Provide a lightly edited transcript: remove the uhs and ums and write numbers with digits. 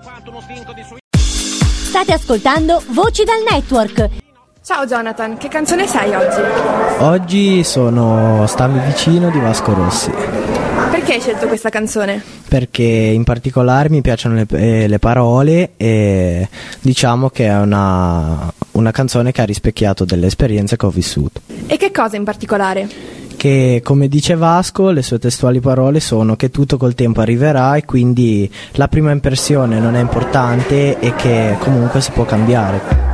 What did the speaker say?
State ascoltando Voci dal Network. Ciao Jonathan, che canzone sei oggi? Oggi sono Stammi vicino di Vasco Rossi. Perché hai scelto questa canzone? Perché in particolare mi piacciono le parole e diciamo che è una canzone che ha rispecchiato delle esperienze che ho vissuto. E che cosa in particolare? Che, come dice Vasco, le sue testuali parole sono che tutto col tempo arriverà e quindi la prima impressione non è importante e che comunque si può cambiare.